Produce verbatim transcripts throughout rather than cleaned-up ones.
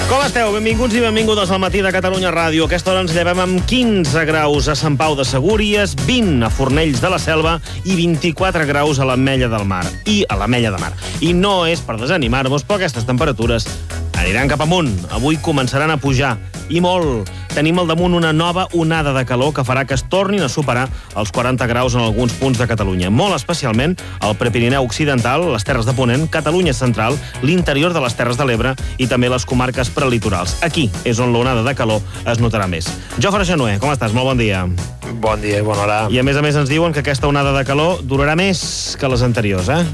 Com esteu? Benvinguts i benvingudes al Matí de Catalunya Ràdio. A aquesta hora ens llevem amb quinze graus a Sant Pau de Segúries, vint a Fornells de la Selva i vint-i-quatre graus a l'Ametlla del Mar. I a l'Ametlla de Mar. I no és per desanimar-vos, però aquestes temperatures aniran cap amunt. Avui començaran a pujar. I molt. Tenim al damunt una nova onada de calor que farà que es tornin a superar els quaranta graus en alguns punts de Catalunya. Molt especialment al Prepirineu Occidental, les Terres de Ponent, Catalunya Central, l'interior de les Terres de l'Ebre i també les comarques prelitorals. Aquí és on l'onada de calor es notarà més. Jofre Genuer, com estàs? Molt bon dia. Bon dia i bona hora. I a més a més ens diuen que aquesta onada de calor durarà més que les anteriors, eh?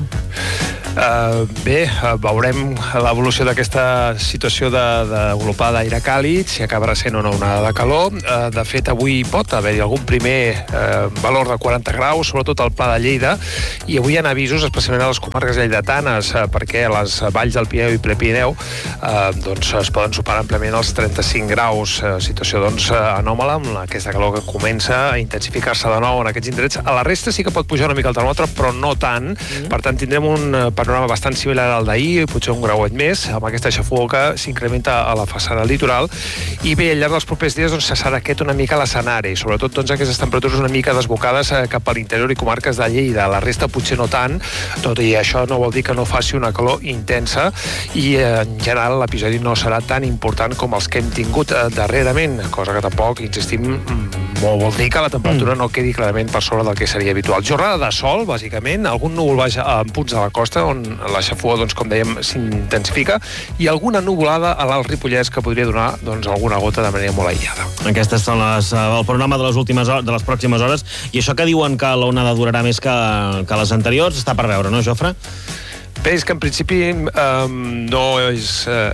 Uh, bé, uh, veurem l'evolució d'aquesta situació d'envelopar de, d'aire càlid, si acabarà sent una onada de calor. Uh, de fet, avui pot haver-hi algun primer uh, valor de quaranta graus, sobretot al Pla de Lleida, i avui hi ha avisos, especialment a les comarques lleidatanes, uh, perquè a les valls del Pirineu i Prepirineu uh, doncs, es poden superar ampliament els trenta-cinc graus. Uh, situació doncs, uh, anòmala, amb aquesta calor que comença a intensificar-se de nou en aquests indrets. A la resta sí que pot pujar una mica el termòmetre, però no tant. Mm. Per tant, tindrem un uh, panorama bastant similar al d'ahir, potser un grauet més, amb aquesta xafogor que s'incrementa a la façana litoral. I bé, al llarg dels propers dies doncs, se serà aquest una mica l'escenari, sobretot doncs, aquestes temperatures una mica desbocades eh, cap a l'interior i comarques de Lleida. La resta potser no tant, tot i això no vol dir que no faci una calor intensa i eh, en general l'episodi no serà tan important com els que hem tingut eh, darrerament, cosa que tampoc, insistim, molt vol dir que la temperatura no quedi clarament per sobre del que seria habitual. Jornada de sol, bàsicament, algun núvol baix en punts de la costa, on la xafogor, doncs, com dèiem, s'intensifica, i alguna nuvolada a l'Alt Ripollès que podria donar doncs, alguna gota de manera molt aïllada. Aquestes són les, el panorama de les últimes hores, de les pròximes hores, i això que diuen que l'onada durarà més que, que les anteriors, està per veure, no, Jofre? Bé, és que en principi eh, no és...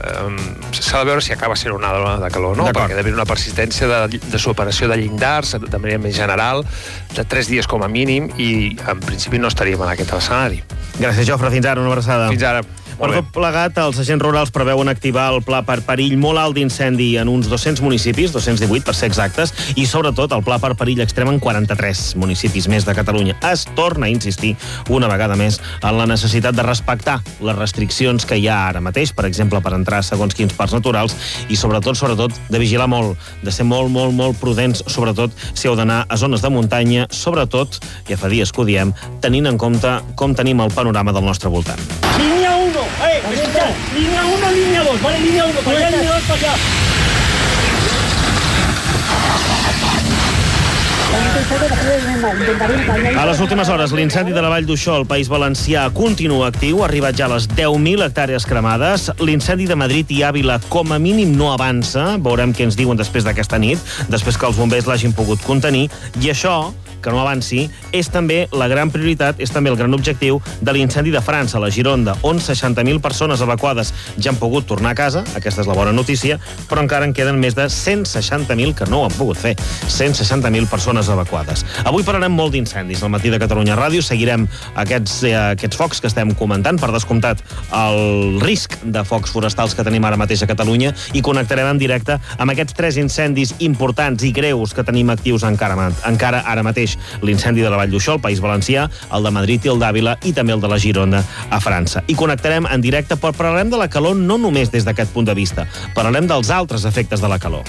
Eh, s'ha de veure si acaba sent una onada de calor, no? Perquè ha d'haver una persistència de, de superació de llindars, de manera més general, de tres dies com a mínim, i en principi no estaríem en aquest escenari. Gràcies, Jofre. Fins ara, una abraçada. Fins ara. Per tot plegat, els agents rurals preveuen activar el pla per perill molt alt d'incendi en uns dos-cents municipis, dos-cents divuit per ser exactes, i sobretot el pla per perill extrem en quaranta-tres municipis més de Catalunya. Es torna a insistir una vegada més en la necessitat de respectar les restriccions que hi ha ara mateix, per exemple, per entrar segons quins parcs naturals, i sobretot, sobretot, de vigilar molt, de ser molt, molt, molt prudents, sobretot si heu d'anar a zones de muntanya, sobretot, ja fa dies que ho diem, tenint en compte com tenim el panorama del nostre voltant. Línea uno, eh, escuchad, línea uno, línea dos, vale, línea uno, para allá, línea dos, para allá. A les últimes hores, l'incendi de la Vall d'Uixó al País Valencià continua actiu, ha arribat ja a les deu mil hectàrees cremades. L'incendi de Madrid i Àvila com a mínim no avança, veurem què ens diuen després d'aquesta nit, després que els bombers l'hagin pogut contenir, i això, que no avanci, és també la gran prioritat, és també el gran objectiu de l'incendi de França, a la Gironda, on seixanta mil persones evacuades ja han pogut tornar a casa, aquesta és la bona notícia, però encara en queden més de cent seixanta mil que no ho han pogut fer, cent seixanta mil persones evacuades. Avui parlarem molt d'incendis al Matí de Catalunya Ràdio, seguirem aquests, eh, aquests focs que estem comentant, per descomptat el risc de focs forestals que tenim ara mateix a Catalunya, i connectarem en directe amb aquests tres incendis importants i greus que tenim actius encara, encara ara mateix. L'incendi de la Vall d'Uixó, al País Valencià, el de Madrid i el d'Àvila, i també el de la Gironda a França. I connectarem en directe, però parlarem de la calor no només des d'aquest punt de vista, parlarem dels altres efectes de la calor.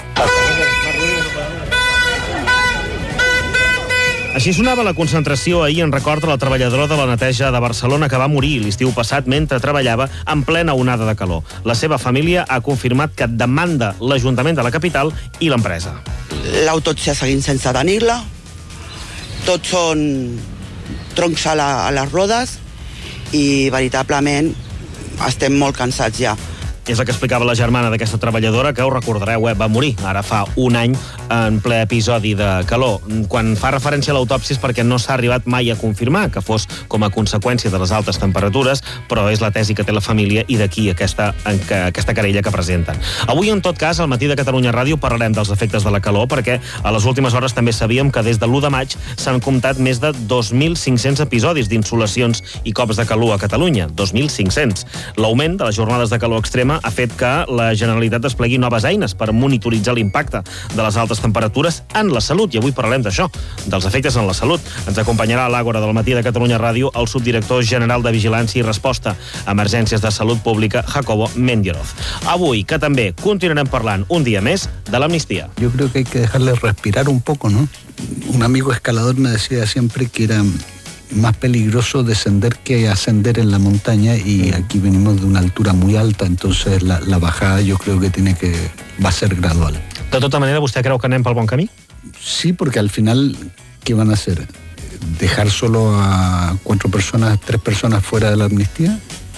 Així sonava la concentració ahir en record de la treballadora de la neteja de Barcelona que va morir l'estiu passat mentre treballava en plena onada de calor. La seva família ha confirmat que demanda l'Ajuntament de la capital i l'empresa. L'autòpsia seguim sense tenir-la. Tots són troncs a, la, a les rodes i veritablement estem molt cansats ja. És el que explicava la germana d'aquesta treballadora, que ho recordareu, eh, va morir ara fa un any en ple episodi de calor. Quan fa referència a l'autòpsia és perquè no s'ha arribat mai a confirmar que fos com a conseqüència de les altes temperatures, però és la tesi que té la família i d'aquí aquesta, aquesta querella que presenten. Avui, en tot cas, al Matí de Catalunya Ràdio parlarem dels efectes de la calor, perquè a les últimes hores també sabíem que des de l'u de maig s'han comptat més de dos mil cinc-cents episodis d'insolacions i cops de calor a Catalunya. dos mil cinc-cents. L'augment de les jornades de calor extrema mecanisme ha fet que la Generalitat desplegui noves eines per monitoritzar l'impacte de les altes temperatures en la salut. I avui parlarem d'això, dels efectes en la salut. Ens acompanyarà a l'Àgora del matí de Catalunya Ràdio el subdirector general de Vigilància i Resposta a Emergències de Salut Pública, Jacobo Mendieroz. Avui, que també continuarem parlant un dia més de l'amnistia. Yo creo que hay que dejarle respirar un poco, ¿no? Un amigo escalador me decía siempre que era más peligroso descender que ascender en la montaña y aquí venimos de una altura muy alta, entonces la, la bajada yo creo que tiene que va a ser gradual. De tota manera, vostè creu que anem pel bon camí? Sí, porque al final, ¿qué van a hacer? ¿Dejar solo a cuatro personas, tres personas fuera de la amnistía?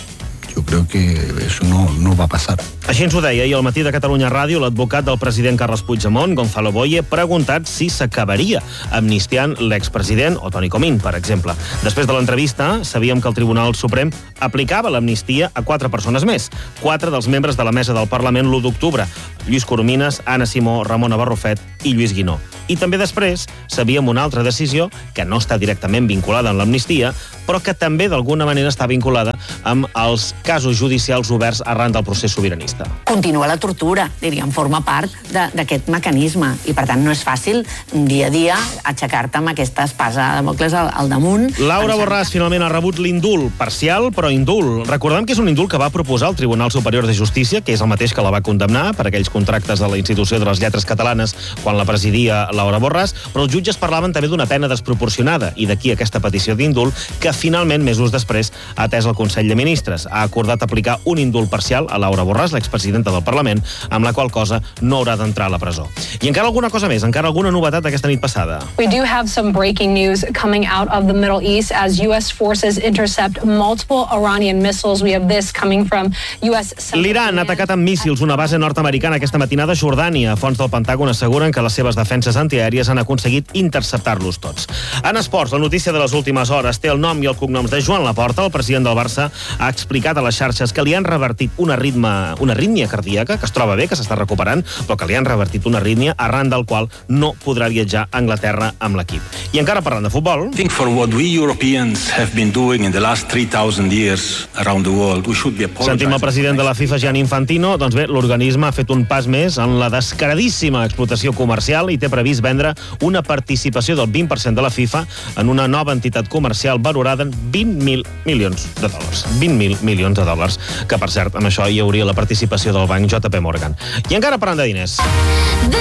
Yo creo que eso no, no va a pasar. Així ens ho deia ahir al matí de Catalunya Ràdio l'advocat del president Carles Puigdemont, Gonzalo Boye, preguntat si s'acabaria amnistiant l'expresident o Toni Comín, per exemple. Després de l'entrevista, sabíem que el Tribunal Suprem aplicava l'amnistia a quatre persones més, quatre dels membres de la mesa del Parlament l'u d'octubre, Lluís Coromines, Anna Simó, Ramona Barrufet i Lluís Guinó. I també després sabíem una altra decisió que no està directament vinculada amb l'amnistia, però que també d'alguna manera està vinculada amb els casos judicials oberts arran del procés sobiranista. Continua la tortura, diríem, forma part d'aquest mecanisme i per tant no és fàcil dia a dia aixecar-te amb aquesta espasa de Damocles al, al damunt. Laura Borràs finalment ha rebut l'indult, parcial però indult. Recordem que és un indult que va proposar el Tribunal Superior de Justícia, que és el mateix que la va condemnar per aquells contractes de la Institució de les Lletres Catalanes quan la presidia Laura Borràs, però els jutges parlaven també d'una pena desproporcionada i d'aquí aquesta petició d'indult que finalment, mesos després, ha atès el Consell de Ministres. Ha acordat aplicar un indult parcial a Laura Borràs, l'expresidenta del Parlament, amb la qual cosa no haurà d'entrar a la presó. I encara alguna cosa més, encara alguna novetat aquesta nit passada. We do have some breaking news coming out of the Middle East as U S forces intercept multiple Iranian missiles. We have this coming from U S L'Iran ha atacat amb míssils una base nord-americana aquesta matinada a Jordània. Fonts del Pentàgon asseguren que les seves defenses antiaèries han aconseguit interceptar-los tots. En esports, la notícia de les últimes hores té el nom i el cognoms de Joan Laporta. El president del Barça ha explicat a les xarxes que li han revertit una, ritme, una arrítmia cardíaca, que es troba bé, que s'està recuperant, però que li han revertit una arrítmia arran del qual no podrà viatjar a Anglaterra amb l'equip. I encara parlant de futbol... I think for what we Europeans have been doing in the last three thousand years around the world, we should be apologizing. Sentim el president de la FIFA, Gianni Infantino. Doncs bé, l'organisme ha fet un pas més en la descaradíssima explotació comercial i té previst vendre una participació del vint per cent de la FIFA en una nova entitat comercial valorada en vint mil milions de dòlars. vint mil milions de dòlars, que per cert, amb això hi hauria la participació del banc J P Morgan. I encara parlant de diners.